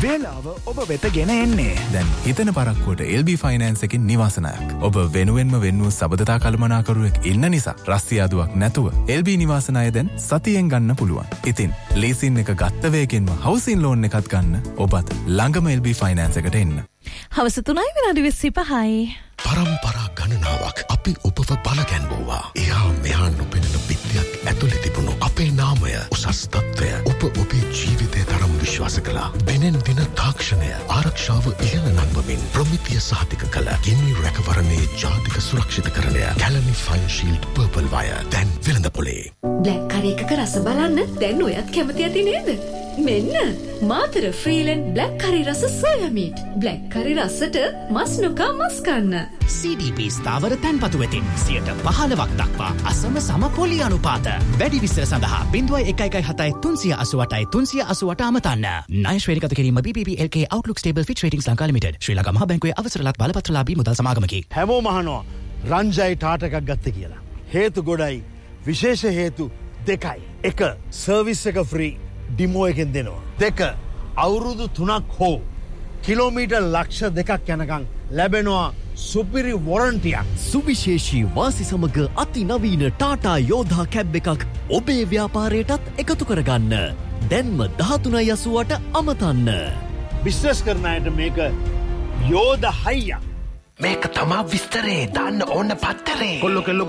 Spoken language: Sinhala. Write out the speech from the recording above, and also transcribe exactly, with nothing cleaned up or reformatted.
වේලාව ඔබ වෙත ගෙන එන්නේ. දැන් හිතන පරක්කුවට එල් බී ෆයිනෑන්ස් එකකින් නිවාසනායක්. ඔබ වෙනුවෙන්ම වෙන්නු සබඳතා කළමනාකරුවෙක් ඉන්න නිසා රස්තියාදුවක් නැතුව එල් බී නිවාසනාය දැන් සතියෙන් ගන්න පුළුවන්. ඉතින් ලීසින් එක ගත්ත වේගෙන්ම හවුසින් ලෝන් එකත් ගන්න ඔබත් ළඟම එල් බී ෆයිනෑන්ස් එකට එන්න. හවස තුනයි විනාඩි විසි පහයි. පරම්පරා ගණනාවක් අපි ඔබව බලගැන්වුවා. එහා මෙහා නොපෙනෙන බිත්තියක් ඇතුලේ තිබුණු අපේ නාමය උසස් තත්ත්වය ඔබ ඔබේ ජීවිතය තරම් විශ්වාස කළා. දිනෙන් දින තාක්ෂණය ආරක්ෂාව ඉහළ නංවමින් ප්‍රමිතිය සහතික කළ ගිනි රැකවරණයේ ජාතික සුරක්ෂිතකරණය Kelani fine shield purple wire දැන් වෙළඳපොලේ. බ්ලැක් කරි එකක රස බලන්න දැන් ඔයත් කැමති ඇති නේද? මෙන්න මාතර ෆ්‍රීලන් බ්ලැක් කරි රස සෝයා මීට්. බ්ලැක් කරි රසට මස් නොකා මස් කන්න. සී ඩී බී ස්ථාවර තැන්පතු වෙතින් සියයට පහළොවක් දක්වා අසම සම පොලි අනුපාත. වැඩි විස්තර සඳහා බිංදුවයි එකයි එකයි හතයි තුන්සිය අසූඅටයි තුන්සිය අසූඅට අමතන්න. ණය ශ්‍රේණිගත කිරීම බී බී බී එල් කේ Outlook Stable Fitch Ratings Lanka limited. ශ්‍රී ලංකා මහා බැංකුවේ අවසරලත් බලපත්‍රලාභී මුදල් සමාගමකි. හැමෝම අහනවා රංජයි ටාට එකක් ගත්ත කියලා. හේතු ගොඩයි. විශේෂ හේතු දෙකයි. එක සර්විස් එක ෆ්‍රී ඩිමෝ එකෙන් දෙනවා. දෙක අවුරුදු තුනක් හෝ කිලෝමීටර් ලක්ෂ දෙකක් යනකම් ලැබෙනවා සුපිරි වොරන්ටියක්. සුවිශේෂී වාසි සමග අතිනවීන ටාටා යෝධා කැබ් එකක් ඔබේ ව්‍යාපාරයටත් එකතු කරගන්න. දැන්ම දහතුනයි අසූඅට අමතන්න. බිස්නස් කරන අයට මේක යෝධ හයියක්. මේක තමා විස්තරේ දාන්න ඕන පත්තරේ. කොල්ල කෙල්ල